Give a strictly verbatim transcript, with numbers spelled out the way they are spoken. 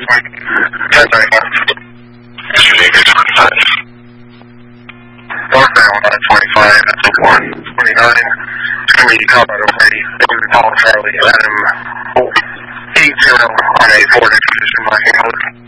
ten thirty-five. Northbound on twenty-five, that's one twenty-nine. It's going to be Colorado Brady. It was Paul Charlie, Adam eight zero on a Ford Expedition, Black and Color.